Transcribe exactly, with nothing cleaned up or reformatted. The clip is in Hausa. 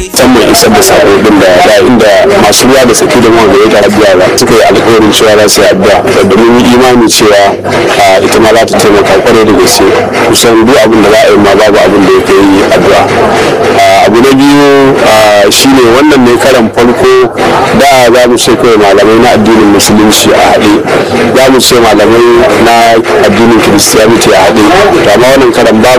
musamman isar da sako din da da inda masu ruwa da tsaki da wanda ya tara biya ba suka yi alƙawarin cewa za su yi addu'a da mun yi imani cewa ita ma za ta taimaka kwarai da gaske kusan duk abin da za a yi ma babu abin da ya kai addu'a. Abu na biyu shine wannan ne karan farko da za mu ce kawai malamai na addinin musulunci a haɗe, za mu ce malamai na addinin kiristiyaniti a haɗe, amma wannan karan babu